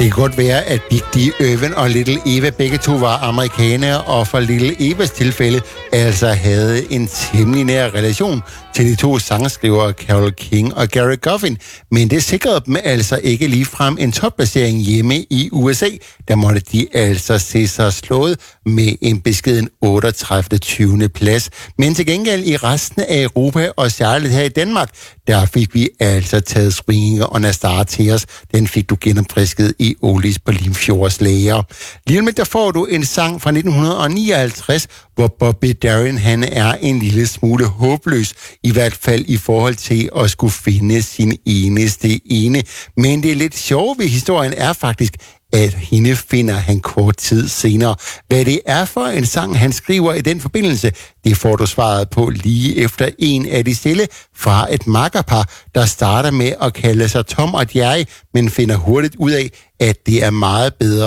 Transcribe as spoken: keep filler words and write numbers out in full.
Det kan godt være, at Big D. Irvin og Little Eva begge to var amerikanere, og for Little Evas tilfælde altså havde en temmelig nær relation til de to sangskrivere Carole King og Gary Goffin. Men det sikrede dem altså ikke ligefrem en topplacering hjemme i U S A. Der måtte de altså se sig slået med en beskeden otteogtredive tyvende plads. Men til gengæld i resten af Europa og særligt her i Danmark, der fik vi altså taget Swinging on a Star til os. Den fik du genopfrisket i Oldies på Limfjords Lager. Lige om lidt, der får du en sang fra nitten nioghalvtreds, hvor Bobby Darin han er en lille smule håbløs, i hvert fald i forhold til at skulle finde sin eneste ene. Men det lidt sjove ved historien er faktisk, at hende finder han kort tid senere. Hvad det er for en sang, han skriver i den forbindelse, det får du svaret på lige efter en af de stille fra et makkerpar, der starter med at kalde sig Tom og Jerry, men finder hurtigt ud af, at det er meget bedre